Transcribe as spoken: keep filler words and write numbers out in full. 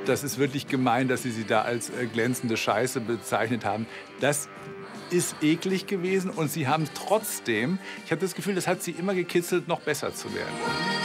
das ist wirklich gemein, dass Sie sie da als äh, glänzende Scheiße bezeichnet haben. Das ist eklig gewesen und Sie haben trotzdem, ich habe das Gefühl, das hat Sie immer gekitzelt, noch besser zu werden.